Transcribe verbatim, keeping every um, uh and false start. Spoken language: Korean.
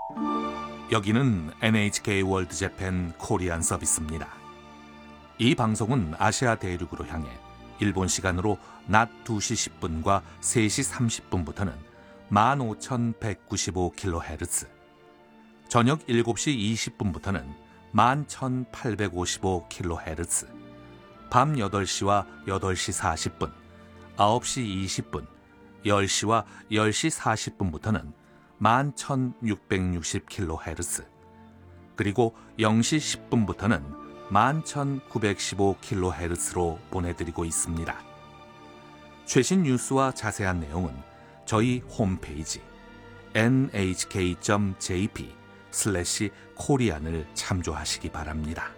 여기는 엔에이치케이 월드 재팬 코리안 서비스입니다. 이 방송은 아시아 대륙으로 향해 일본 시간으로 낮 두 시 십 분과 세 시 삼십 분부터는 만 오천백구십오 킬로헤르츠, 저녁 일곱 시 이십 분부터는 만 천팔백오십오 킬로헤르츠, 밤 여덟 시와 여덟 시 사십 분, 아홉 시 이십 분, 열 시와 열 시 사십 분부터는 만 천육백육십 킬로헤르츠, 그리고 영 시 십 분부터는 만 천구백십오 킬로헤르츠로 보내드리고 있습니다. 최신 뉴스와 자세한 내용은 저희 홈페이지 엔에이치케이 점 제이피 슬래시 코리안을 참조하시기 바랍니다.